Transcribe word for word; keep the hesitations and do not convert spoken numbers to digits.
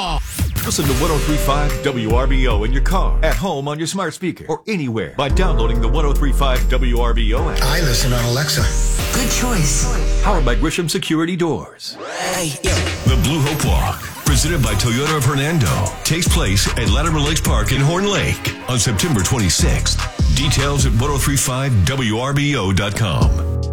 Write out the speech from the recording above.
Listen to one oh three point five W R B O in your car, at home on your smart speaker, or anywhere by downloading the one oh three point five W R B O app. I listen on Alexa. Good choice. Powered by Grisham Security Doors. Hey, yo. The Blue Hope Walk, presented by Toyota of Hernando, takes place at Latimer Lakes Park in Horn Lake on September twenty-sixth. Details at one oh three point five W R B O dot com.